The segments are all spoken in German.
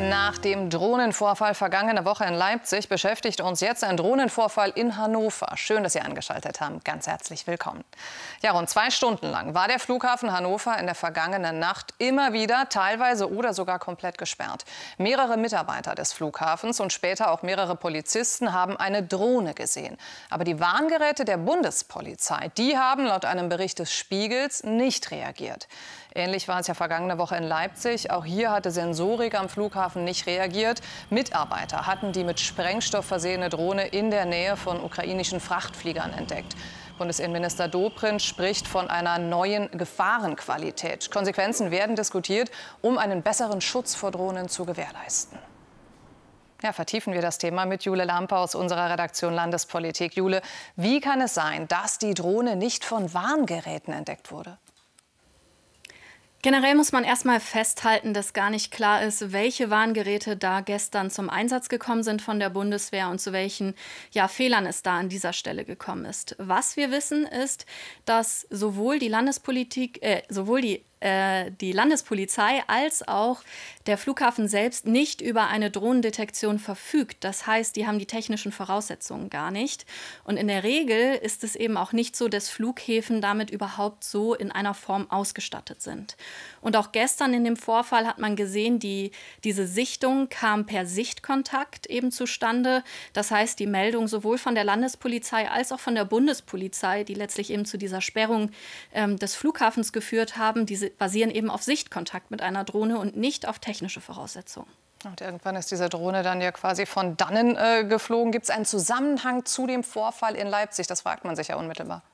Nach dem Drohnenvorfall vergangene Woche in Leipzig beschäftigt uns jetzt ein Drohnenvorfall in Hannover. Schön, dass Sie eingeschaltet haben. Ganz herzlich willkommen. Ja, rund 2 Stunden lang war der Flughafen Hannover in der vergangenen Nacht immer wieder teilweise oder sogar komplett gesperrt. Mehrere Mitarbeiter des Flughafens und später auch mehrere Polizisten haben eine Drohne gesehen. Aber die Warngeräte der Bundespolizei, die haben laut einem Bericht des Spiegels nicht reagiert. Ähnlich war es ja vergangene Woche in Leipzig. Auch hier hatte Sensorik am Flughafen nicht reagiert. Mitarbeiter hatten die mit Sprengstoff versehene Drohne in der Nähe von ukrainischen Frachtfliegern entdeckt. Bundesinnenminister Dobrindt spricht von einer neuen Gefahrenqualität. Konsequenzen werden diskutiert, um einen besseren Schutz vor Drohnen zu gewährleisten. Ja, vertiefen wir das Thema mit Jule Lampe aus unserer Redaktion Landespolitik. Jule, wie kann es sein, dass die Drohne nicht von Warngeräten entdeckt wurde? Generell muss man erstmal festhalten, dass gar nicht klar ist, welche Warngeräte da gestern zum Einsatz gekommen sind von der Bundeswehr und zu welchen Fehlern es da an dieser Stelle gekommen ist. Was wir wissen ist, dass sowohl die Landespolizei als auch der Flughafen selbst nicht über eine Drohnendetektion verfügt. Das heißt, die haben die technischen Voraussetzungen gar nicht. Und in der Regel ist es eben auch nicht so, dass Flughäfen damit überhaupt so in einer Form ausgestattet sind. Und auch gestern in dem Vorfall hat man gesehen, diese Sichtung kam per Sichtkontakt eben zustande. Das heißt, die Meldung sowohl von der Landespolizei als auch von der Bundespolizei, die letztlich eben zu dieser Sperrung des Flughafens geführt haben, diese basieren eben auf Sichtkontakt mit einer Drohne und nicht auf technische Voraussetzungen. Und irgendwann ist diese Drohne dann ja quasi von dannen geflogen. Gibt es einen Zusammenhang zu dem Vorfall in Leipzig? Das fragt man sich ja unmittelbar.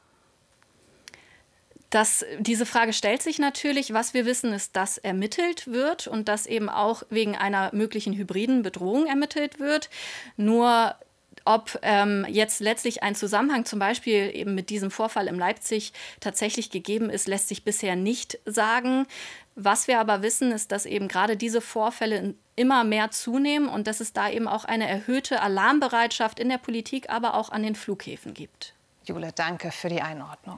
Diese Frage stellt sich natürlich. Was wir wissen, ist, dass ermittelt wird und dass eben auch wegen einer möglichen hybriden Bedrohung ermittelt wird. Nur ob jetzt letztlich ein Zusammenhang zum Beispiel eben mit diesem Vorfall in Leipzig tatsächlich gegeben ist, lässt sich bisher nicht sagen. Was wir aber wissen, ist, dass eben gerade diese Vorfälle immer mehr zunehmen und dass es da eben auch eine erhöhte Alarmbereitschaft in der Politik, aber auch an den Flughäfen gibt. Jule, danke für die Einordnung.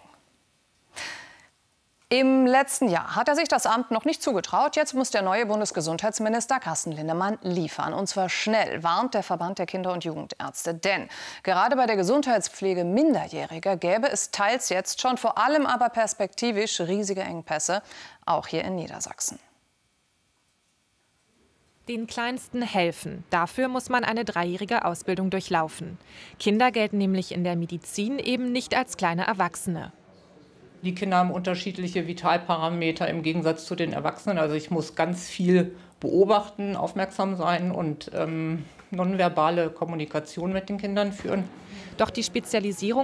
Im letzten Jahr hat er sich das Amt noch nicht zugetraut. Jetzt muss der neue Bundesgesundheitsminister Carsten Linnemann liefern. Und zwar schnell, warnt der Verband der Kinder- und Jugendärzte. Denn gerade bei der Gesundheitspflege Minderjähriger gäbe es teils jetzt schon, vor allem aber perspektivisch, riesige Engpässe, auch hier in Niedersachsen. Den Kleinsten helfen. Dafür muss man eine 3-jährige Ausbildung durchlaufen. Kinder gelten nämlich in der Medizin eben nicht als kleine Erwachsene. Die Kinder haben unterschiedliche Vitalparameter im Gegensatz zu den Erwachsenen. Also ich muss ganz viel beobachten, aufmerksam sein und nonverbale Kommunikation mit den Kindern führen. Doch die Spezialisierung